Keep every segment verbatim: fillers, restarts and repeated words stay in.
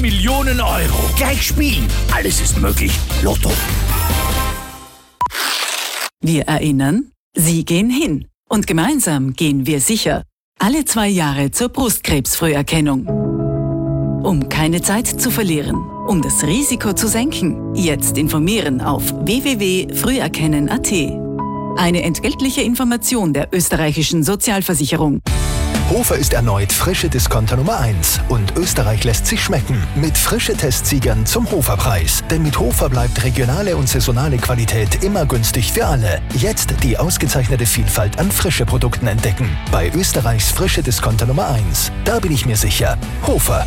Millionen Euro. Gleich spielen. Alles ist möglich. Lotto. Wir erinnern, Sie gehen hin. Und gemeinsam gehen wir sicher. Alle zwei Jahre zur Brustkrebsfrüherkennung. Um keine Zeit zu verlieren, um das Risiko zu senken, jetzt informieren auf w w w punkt früherkennen punkt a t. Eine entgeltliche Information der österreichischen Sozialversicherung. Hofer ist erneut frische Discounter Nummer eins und Österreich lässt sich schmecken mit frische Testsiegern zum Hofer-Preis. Denn mit Hofer bleibt regionale und saisonale Qualität immer günstig für alle. Jetzt die ausgezeichnete Vielfalt an frische Produkten entdecken. Bei Österreichs frische Discounter Nummer eins. Da bin ich mir sicher. Hofer.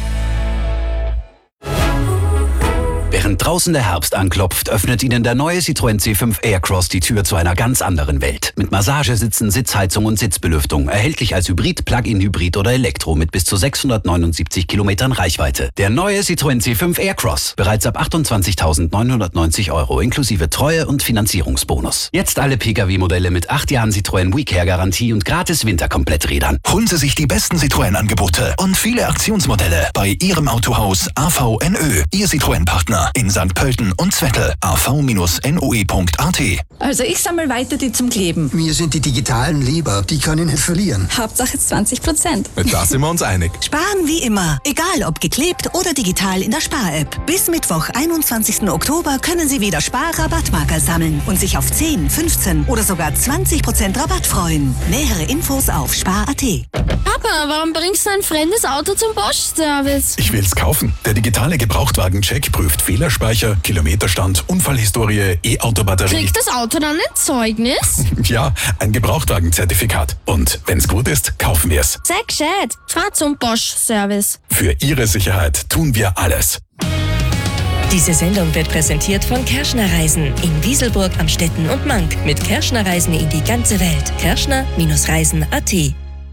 Während draußen der Herbst anklopft, öffnet Ihnen der neue Citroën C fünf Aircross die Tür zu einer ganz anderen Welt. Mit Massagesitzen, Sitzheizung und Sitzbelüftung. Erhältlich als Hybrid, Plug-in-Hybrid oder Elektro mit bis zu sechshundertneunundsiebzig Kilometern Reichweite. Der neue Citroën C fünf Aircross. Bereits ab achtundzwanzigtausendneunhundertneunzig Euro inklusive Treue- und Finanzierungsbonus. Jetzt alle Pkw-Modelle mit acht Jahren Citroën WeCare-Garantie und gratis Winterkompletträdern. Holen Sie sich die besten Citroën-Angebote und viele Aktionsmodelle bei Ihrem Autohaus A V N Ö. Ihr Citroën-Partner in Sankt Pölten und Zwettl. a v Bindestrich n o e punkt a t. Also ich sammle weiter die zum Kleben. Mir sind die digitalen lieber, die kann ich nicht verlieren. Hauptsache zwanzig Prozent. Da sind wir uns einig. Sparen wie immer, egal ob geklebt oder digital in der Spar-App. Bis Mittwoch, einundzwanzigsten Oktober können Sie wieder Spar-Rabattmarker sammeln und sich auf zehn, fünfzehn oder sogar zwanzig Prozent Rabatt freuen. Nähere Infos auf spar punkt a t. Papa, warum bringst du ein fremdes Auto zum Bosch-Service? Ich will's kaufen. Der digitale Gebrauchtwagen-Check prüft Fehlerspeicher, Kilometerstand, Unfallhistorie, E-Auto-Batterie. Kriegt das Auto dann ein Zeugnis? Ja, ein Gebrauchtwagen-Zertifikat. Und wenn's gut ist, kaufen wir's. Sei gescheit. Fahr zum Bosch-Service. Für Ihre Sicherheit tun wir alles. Diese Sendung wird präsentiert von Kerschner Reisen in Wieselburg, Amstetten und Mank. Mit Kerschner Reisen in die ganze Welt. Kerschner Reisen punkt a t.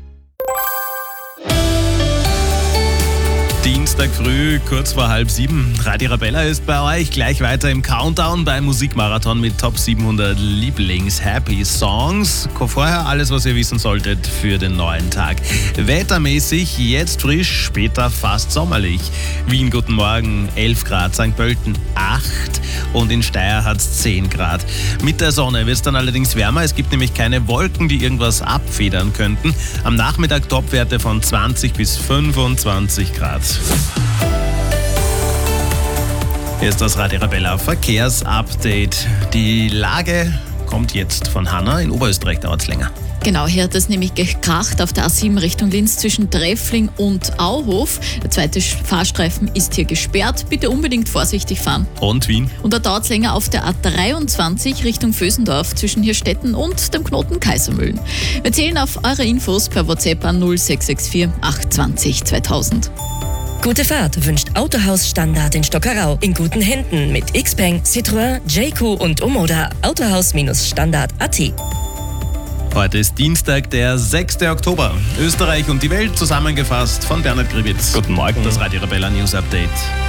Dienstag früh, kurz vor halb sieben. Radio Arabella ist bei euch. Gleich weiter im Countdown beim Musikmarathon mit Top siebenhundert Lieblings-Happy-Songs. Vorher alles, was ihr wissen solltet für den neuen Tag. Wettermäßig jetzt frisch, später fast sommerlich. Wien, guten Morgen, elf Grad, Sankt Pölten acht und in Steyr hat es zehn Grad. Mit der Sonne wird es dann allerdings wärmer. Es gibt nämlich keine Wolken, die irgendwas abfedern könnten. Am Nachmittag Topwerte von zwanzig bis fünfundzwanzig Grad. Hier ist das Radio Arabella Verkehrsupdate. Die Lage kommt jetzt von Hanna. In Oberösterreich dauert es länger. Genau, hier hat es nämlich gekracht auf der A sieben Richtung Linz zwischen Treffling und Auhof. Der zweite Fahrstreifen ist hier gesperrt. Bitte unbedingt vorsichtig fahren. Und Wien? Und da dauert es länger auf der A dreiundzwanzig Richtung Vösendorf zwischen Hirstetten und dem Knoten Kaisermühlen. Wir zählen auf eure Infos per WhatsApp an null sechs sechs vier acht zwanzig zweitausend. Gute Fahrt wünscht Autohaus Standard in Stockerau. In guten Händen mit Xpeng, Citroën, J Q und Omoda. Autohaus-Standard punkt a t. Heute ist Dienstag, der sechster Oktober. Österreich und die Welt zusammengefasst von Bernhard Gribitz. Guten Morgen. Das Radio Arabella News Update.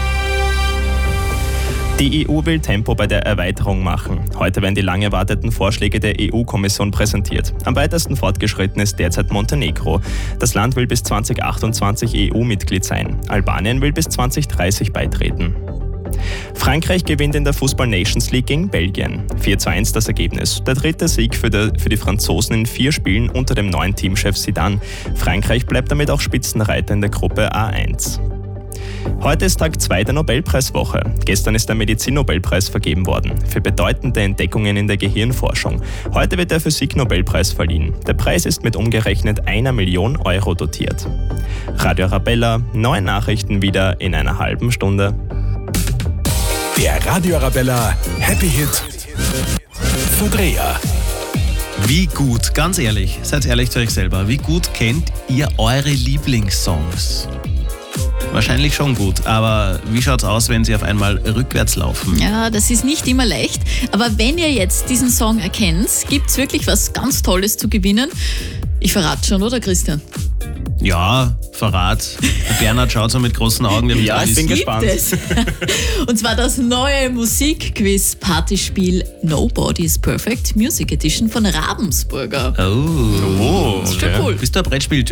Die E U will Tempo bei der Erweiterung machen. Heute werden die lang erwarteten Vorschläge der E U-Kommission präsentiert. Am weitesten fortgeschritten ist derzeit Montenegro. Das Land will bis zweitausendachtundzwanzig E U-Mitglied sein. Albanien will bis zweitausenddreißig beitreten. Frankreich gewinnt in der Fußball-Nations League gegen Belgien. vier zu eins das Ergebnis. Der dritte Sieg für, der, für die Franzosen in vier Spielen unter dem neuen Teamchef Zidane. Frankreich bleibt damit auch Spitzenreiter in der Gruppe A eins. Heute ist Tag zwei der Nobelpreiswoche. Gestern ist der Medizin-Nobelpreis vergeben worden für bedeutende Entdeckungen in der Gehirnforschung. Heute wird der Physik-Nobelpreis verliehen. Der Preis ist mit umgerechnet einer Million Euro dotiert. Radio Arabella, neue Nachrichten wieder in einer halben Stunde. Der Radio Arabella Happy Hit Verdreher. Wie gut, ganz ehrlich, seid ehrlich zu euch selber, wie gut kennt ihr eure Lieblingssongs? Wahrscheinlich schon gut, aber wie schaut's aus, wenn sie auf einmal rückwärts laufen? Ja, das ist nicht immer leicht, aber wenn ihr jetzt diesen Song erkennt, gibt's wirklich was ganz Tolles zu gewinnen. Ich verrate schon, oder Christian? Ja, Verrat. Bernhard schaut so mit großen Augen. Ja, ich bin gespannt. Und zwar das neue Musikquiz-Partyspiel Nobody is Perfect Music Edition von Ravensburger. Oh, das ist schon cool. Bist du ein Brettspieltyp?